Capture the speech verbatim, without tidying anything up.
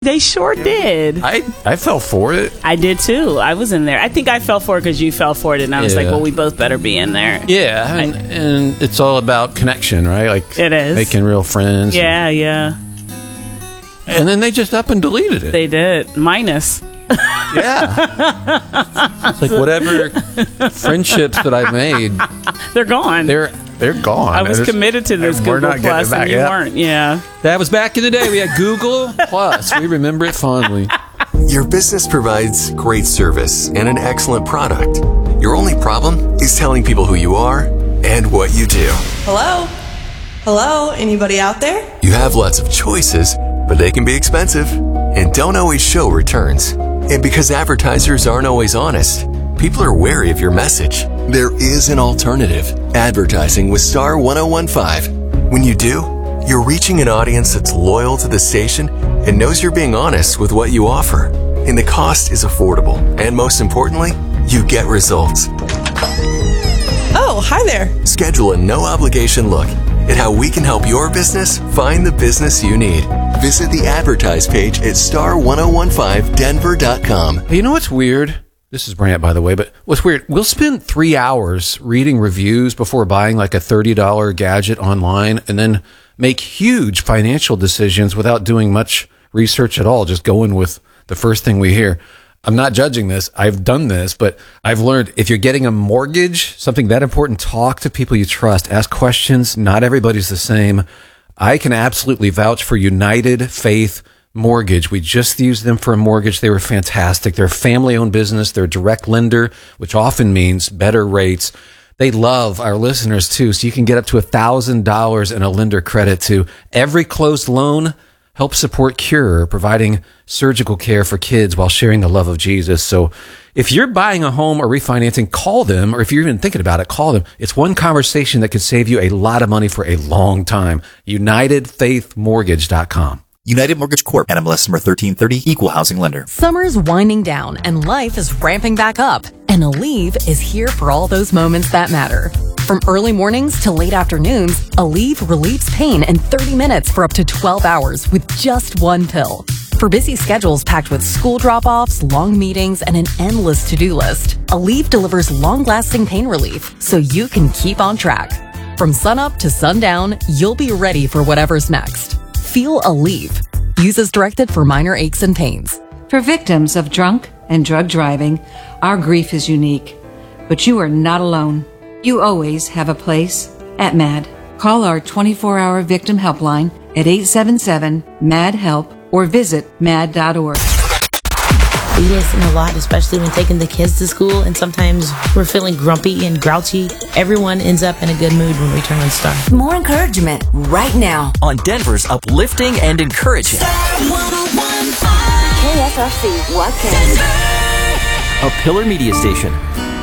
They sure did. I, I fell for it. I did too. I was in there. I think I fell for it because you fell for it, and I was Yeah. like, well, we both better be in there. Yeah, and, I, and it's all about connection, right? Like it is. Making real friends. Yeah, and, yeah. And then they just up and deleted it. They did. Minus. Yeah. It's like whatever friendships that I made, they're gone. They're they're gone. I was It's, committed to this Google not Plus, back, and you yeah. weren't. Yeah. That was back in the day. We had Google Plus. We remember it fondly. Your business provides great service and an excellent product. Your only problem is telling people who you are and what you do. Hello? Hello? Anybody out there? You have lots of choices, but they can be expensive and don't always show returns. And because advertisers aren't always honest, people are wary of your message. There is an alternative. Advertising with Star ten fifteen. When you do, you're reaching an audience that's loyal to the station and knows you're being honest with what you offer. And the cost is affordable. And most importantly, you get results. Oh, hi there. Schedule a no-obligation look at how we can help your business find the business you need. Visit the advertise page at star ten fifteen denver dot com. You know what's weird? This is Brant, by the way, but what's weird, we'll spend three hours reading reviews before buying like a thirty dollars gadget online and then make huge financial decisions without doing much research at all, just going with the first thing we hear. I'm not judging this. I've done this, but I've learned if you're getting a mortgage, something that important, talk to people you trust, ask questions. Not everybody's the same. I can absolutely vouch for United Faith Mortgage. We just used them for a mortgage. They were fantastic. They're a family-owned business. They're a direct lender, which often means better rates. They love our listeners too, so you can get up to one thousand dollars in a lender credit to every closed loan. Help support Cure, providing surgical care for kids while sharing the love of Jesus. So if you're buying a home or refinancing, call them, or if you're even thinking about it, call them. It's one conversation that could save you a lot of money for a long time. united faith mortgage dot com. United Mortgage Corp. N M L S number thirteen thirty, Equal Housing Lender. Summer's winding down and life is ramping back up. And Aleve is here for all those moments that matter. From early mornings to late afternoons, Aleve relieves pain in thirty minutes for up to twelve hours with just one pill. For busy schedules packed with school drop-offs, long meetings, and an endless to-do list, Aleve delivers long-lasting pain relief so you can keep on track. From sunup to sundown, you'll be ready for whatever's next. Feel Aleve. Use as directed for minor aches and pains. For victims of drunk and drug driving, our grief is unique. But you are not alone. You always have a place at MAD. Call our twenty-four hour victim helpline at eight seven seven, M A D, HELP or visit mad dot org. We listen a lot, especially when taking the kids to school, and sometimes we're feeling grumpy and grouchy. Everyone ends up in a good mood when we turn on Star. More encouragement right now on Denver's uplifting and encouraging K S R C Watkins, a Pillar Media station.